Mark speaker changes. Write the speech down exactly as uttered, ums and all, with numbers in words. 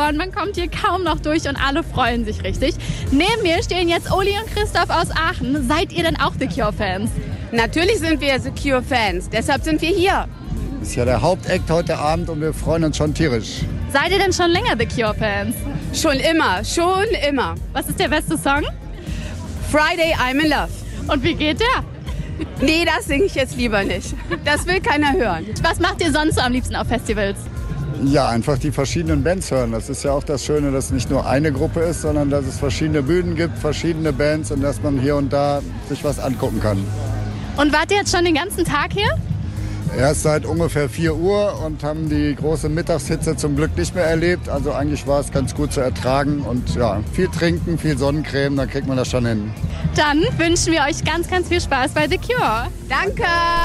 Speaker 1: U-Bahn, man kommt hier kaum noch durch und alle freuen sich richtig. Neben mir stehen jetzt Uli und Christoph aus Aachen. Seid ihr denn auch The Cure-Fans?
Speaker 2: Natürlich sind wir The Cure-Fans, deshalb sind wir hier.
Speaker 3: Das ist ja der Hauptakt heute Abend und wir freuen uns schon tierisch.
Speaker 1: Seid ihr denn schon länger The Cure-Fans?
Speaker 2: Schon immer, schon immer.
Speaker 1: Was ist der beste Song?
Speaker 2: Friday, I'm in Love.
Speaker 1: Und wie geht der?
Speaker 2: Nee, das singe ich jetzt lieber nicht. Das will keiner hören.
Speaker 1: Was macht ihr sonst so am liebsten auf Festivals?
Speaker 3: Ja, einfach die verschiedenen Bands hören. Das ist ja auch das Schöne, dass es nicht nur eine Gruppe ist, sondern dass es verschiedene Bühnen gibt, verschiedene Bands und dass man hier und da sich was angucken kann.
Speaker 1: Und wart ihr jetzt schon den ganzen Tag hier?
Speaker 3: Erst seit ungefähr vier Uhr und haben die große Mittagshitze zum Glück nicht mehr erlebt. Also eigentlich war es ganz gut zu ertragen und ja, viel trinken, viel Sonnencreme, dann kriegt man das schon hin.
Speaker 1: Dann wünschen wir euch ganz, ganz viel Spaß bei The Cure.
Speaker 2: Danke!